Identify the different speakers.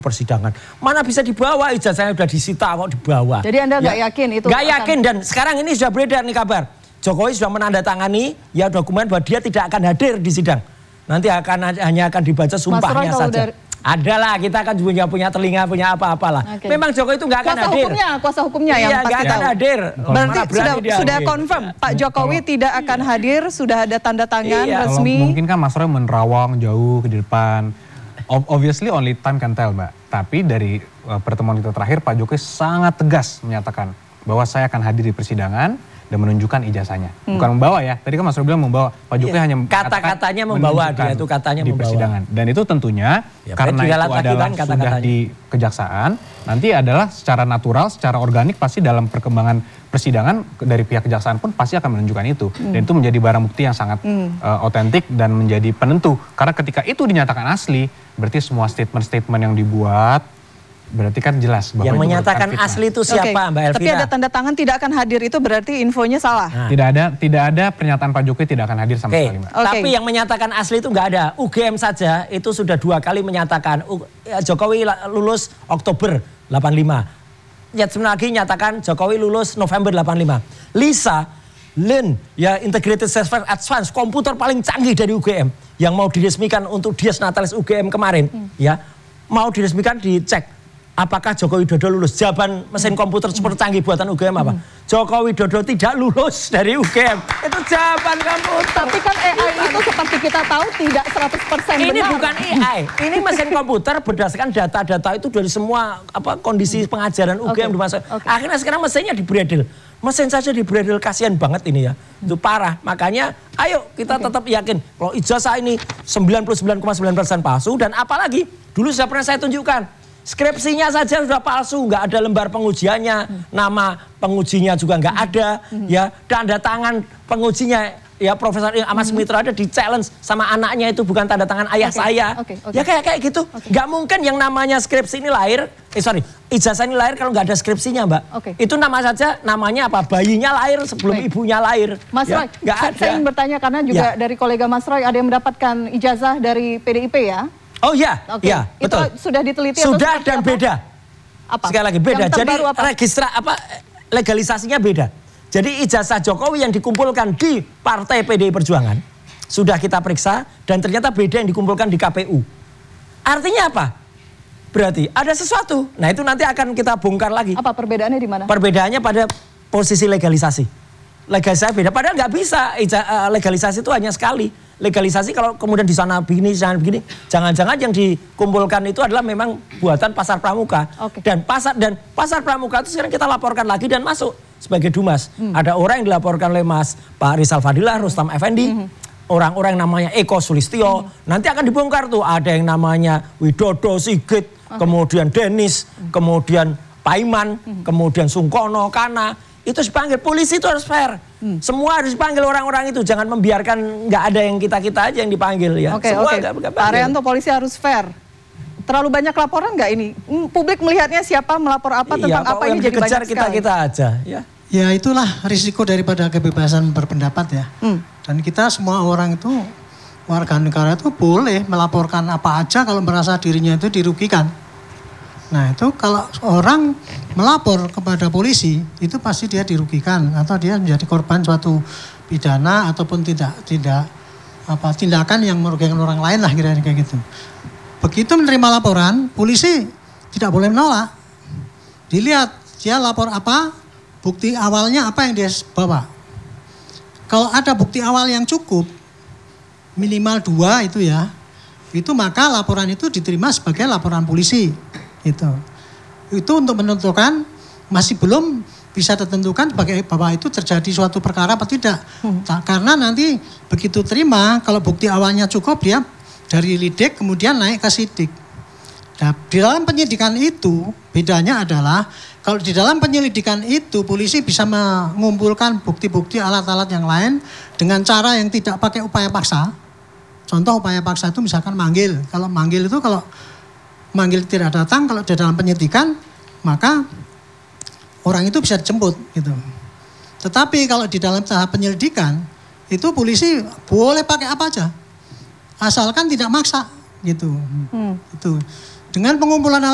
Speaker 1: persidangan. Mana bisa dibawa, ijazahnya sudah disita kok dibawa.
Speaker 2: Jadi Anda nggak yakin itu?
Speaker 1: Nggak yakin, dan sekarang ini sudah beredar nih kabar. Jokowi sudah menandatangani ya dokumen bahwa dia tidak akan hadir di sidang. Nanti hanya akan dibaca sumpahnya saja. Adalah, kita kan juga punya telinga, punya apa-apalah. Okay. Memang Jokowi itu nggak akan hadir.
Speaker 2: Kuasa hukumnya yang pasti
Speaker 1: akan hadir.
Speaker 2: Berarti sudah confirm Pak Jokowi tidak akan hadir, sudah ada tanda tangan resmi.
Speaker 3: Kalau mungkin kan Mas Roy menerawang jauh ke depan. Obviously only time can tell, Mbak. Tapi dari pertemuan kita terakhir, Pak Jokowi sangat tegas menyatakan bahwa saya akan hadir di persidangan dan menunjukkan ijazahnya. Bukan membawa ya. Tadi kan Mas Roy bilang membawa. Pak Jokowi hanya
Speaker 1: kata-katanya membawa, dia itu katanya
Speaker 3: di persidangan. Dan itu tentunya karena itu adalah sudah di kejaksaan, nanti adalah secara natural, secara organik pasti dalam perkembangan persidangan dari pihak kejaksaan pun pasti akan menunjukkan itu. Dan itu menjadi barang bukti yang sangat otentik dan menjadi penentu. Karena ketika itu dinyatakan asli, berarti semua statement-statement yang dibuat berarti kan jelas bahwa
Speaker 1: yang menyatakan asli itu siapa, Mbak Elvira?
Speaker 2: Tapi ada tanda tangan tidak akan hadir, itu berarti infonya salah.
Speaker 3: Nah. Tidak ada pernyataan Pak Jokowi tidak akan hadir sama sekali, Mbak.
Speaker 1: Tapi yang menyatakan asli itu nggak ada. UGM saja itu sudah 2 kali menyatakan Jokowi lulus Oktober 85. Sebentar lagi nyatakan Jokowi lulus November 85. Lisa Lin, ya Integrated Software Advance, komputer paling canggih dari UGM yang mau diresmikan untuk Dies Natalis UGM kemarin, ya mau diresmikan, dicek apakah Joko Widodo lulus. Jawaban mesin komputer super canggih buatan UGM apa? Joko Widodo tidak lulus dari UGM. Itu jawaban komputer.
Speaker 2: Tapi kan AI itu seperti kita tahu tidak 100% benar.
Speaker 1: Ini bukan AI. Ini mesin komputer berdasarkan data-data itu dari semua kondisi pengajaran UGM di masa. Akhirnya sekarang mesinnya dibredel. Mesin saja dibredel, kasihan banget ini ya. Itu parah. Makanya ayo kita tetap yakin kalau ijazah ini 99,9% palsu, dan apalagi dulu sudah pernah saya tunjukkan. Skripsinya saja sudah palsu, nggak ada lembar pengujiannya, nama pengujinya juga nggak ada, ya tanda tangan pengujinya ya Profesor Ahmad Sumitro ada di challenge sama anaknya, itu bukan tanda tangan ayah saya, ya kayak gitu, nggak mungkin yang namanya skripsi ini lahir, ijazah ini lahir kalau nggak ada skripsinya, Mbak. Itu nama saja, namanya apa? Bayinya lahir sebelum ibunya lahir.
Speaker 2: Mas Roy, saya ingin bertanya karena juga dari kolega Mas Roy ada yang mendapatkan ijazah dari PDIP ya?
Speaker 1: Oh iya, ya betul.
Speaker 2: Itu sudah diteliti
Speaker 1: sudah dan beda. Sekali lagi beda. Jadi legalisasinya beda. Jadi ijazah Jokowi yang dikumpulkan di Partai PDI Perjuangan sudah kita periksa dan ternyata beda yang dikumpulkan di KPU. Artinya apa? Berarti ada sesuatu. Nah itu nanti akan kita bongkar lagi.
Speaker 2: Apa perbedaannya di mana?
Speaker 1: Perbedaannya pada posisi legalisasi. Legalisasi beda. Padahal nggak bisa. Legalisasi itu hanya sekali. Legalisasi kalau kemudian di sana begini, jangan-jangan yang dikumpulkan itu adalah memang buatan Pasar Pramuka. Dan pasar Pramuka itu sekarang kita laporkan lagi dan masuk sebagai Dumas. Ada orang yang dilaporkan oleh Pak Rizal Fadilah, Rustam Effendi, orang-orang yang namanya Eko Sulistyo. Nanti akan dibongkar tuh, ada yang namanya Widodo, Sigit, kemudian Denis, kemudian Paiman, kemudian Sungkono, Kana. Itu dipanggil, polisi itu harus fair. Semua harus dipanggil orang-orang itu. Jangan membiarkan nggak ada yang kita-kita aja yang dipanggil ya.
Speaker 2: Pak Arianto, polisi harus fair. Terlalu banyak laporan nggak ini? Publik melihatnya siapa melapor apa tentang apa ini jadi banyak sekali.
Speaker 1: Kita aja ya.
Speaker 4: Ya itulah risiko daripada kebebasan berpendapat ya. Dan kita semua orang itu, warga negara itu boleh melaporkan apa aja kalau merasa dirinya itu dirugikan. Nah itu kalau orang melapor kepada polisi itu pasti dia dirugikan atau dia menjadi korban suatu pidana ataupun tindakan yang merugikan orang lain lah kira-kira kayak gitu. Begitu menerima laporan, polisi tidak boleh menolak. Dilihat dia lapor apa, bukti awalnya apa yang dia bawa. Kalau ada bukti awal yang cukup, minimal 2 itu ya, itu maka laporan itu diterima sebagai laporan polisi. Itu untuk menentukan masih belum bisa ditentukan bahwa itu terjadi suatu perkara atau tidak. Karena nanti begitu terima, kalau bukti awalnya cukup dia dari lidik kemudian naik ke sidik. Nah, di dalam penyidikan itu bedanya adalah kalau di dalam penyelidikan itu polisi bisa mengumpulkan bukti-bukti alat-alat yang lain dengan cara yang tidak pakai upaya paksa. Contoh upaya paksa itu misalkan manggil. Kalau manggil itu kalau manggil tidak datang, kalau di dalam penyidikan maka orang itu bisa dijemput gitu. Tetapi kalau di dalam tahap penyelidikan itu polisi boleh pakai apa aja asalkan tidak maksa gitu. Itu dengan pengumpulan